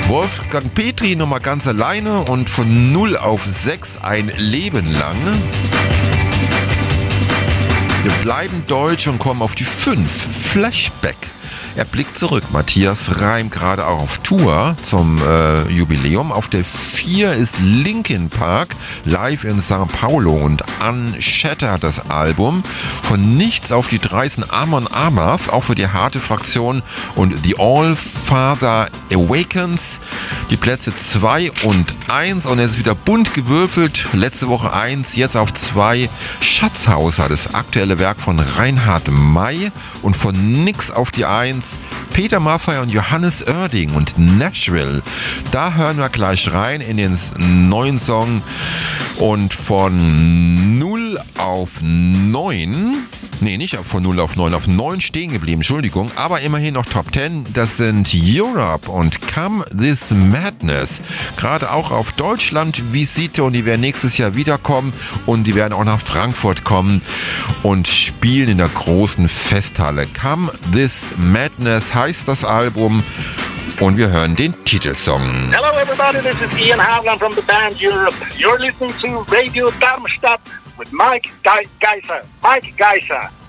Wolfgang Petri nochmal ganz alleine und von 0 auf 6 ein Leben lang. Wir bleiben deutsch und kommen auf die 5. Flashback. Er blickt zurück. Matthias Reim gerade auch auf Tour zum Jubiläum. Auf der 4 ist Linkin Park live in São Paulo und Unshattered das Album. Von nichts auf die 3 sind Amon Amarth, auch für die harte Fraktion, und The All Father Awakens. Die Plätze 2 und 1 und es ist wieder bunt gewürfelt. Letzte Woche 1, jetzt auf 2 Schatzhauser, das aktuelle Werk von Reinhard May, und von nix auf die 1 Peter Maffay und Johannes Oerding und Nashville. Da hören wir gleich rein in den neuen Song, und von 0 auf 9, nee, nicht von 0 auf 9, auf 9 stehen geblieben, Entschuldigung, aber immerhin noch Top 10, das sind Europe und Come This Madness. Gerade auch auf Deutschland-Visite, und die werden nächstes Jahr wiederkommen und die werden auch nach Frankfurt kommen und spielen in der großen Festhalle. Come This Madness heißt das Album. Und wir hören den Titelsong. Hello everybody, this is Ian Havland from the band Europe. You're listening to Radio Darmstadt with Mike Geiser. Mike Geiser.